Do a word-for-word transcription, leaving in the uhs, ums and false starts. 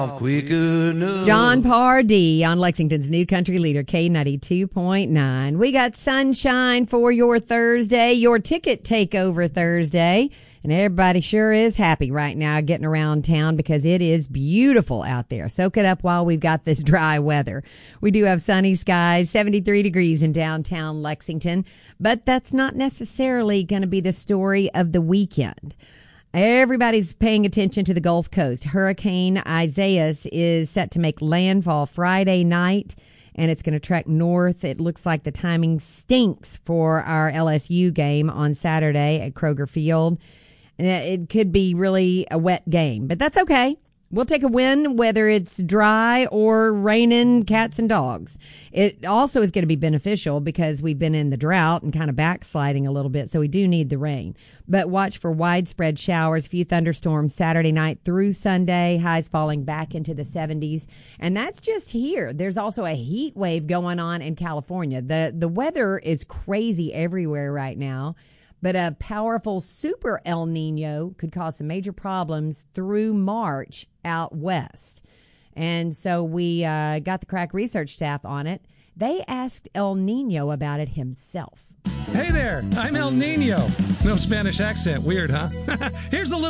Quicker enough. John Pardee on Lexington's new country leader, K ninety-two point nine. We got sunshine for your Thursday, your ticket takeover Thursday. And everybody sure is happy right now getting around town because it is beautiful out there. Soak it up while we've got this dry weather. We do have sunny skies, seventy-three degrees in downtown Lexington. But that's not necessarily going to be the story of the weekend. Everybody's paying attention to the Gulf Coast. Hurricane Isaias is set to make landfall Friday night, and it's going to trek north. It looks like the timing stinks for our L S U game on Saturday at Kroger Field. It could be really a wet game, but that's okay. We'll take a win, whether it's dry or raining cats and dogs. It also is going to be beneficial because we've been in the drought and kind of backsliding a little bit, so we do need the rain. But watch for widespread showers, a few thunderstorms Saturday night through Sunday, highs falling back into the seventies. And that's just here. There's also a heat wave going on in California. The, the weather is crazy everywhere right now. But a powerful super El Nino could cause some major problems through March out west. And so we uh, got the crack research staff on it. They asked El Nino about it himself. Hey there, I'm El Nino. No Spanish accent, weird, huh? Here's a little